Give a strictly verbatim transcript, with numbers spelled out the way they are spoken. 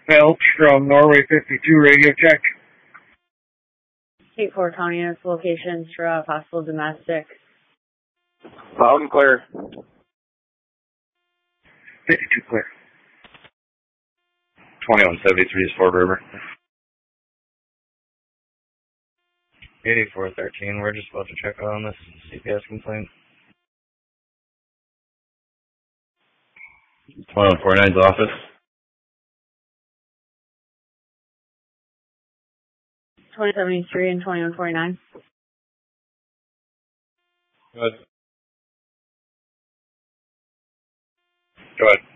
Phelps from Norway fifty-two, radio check. eight four County units locations for uh, possible domestic. Loud and clear. fifty-two clear. twenty-one seventy-three is Ford River. eighty-four thirteen, we're just about to check on this C P S complaint. twenty-one forty-nine's office. twenty seventy-three and twenty-one forty-nine. Go ahead. Go ahead.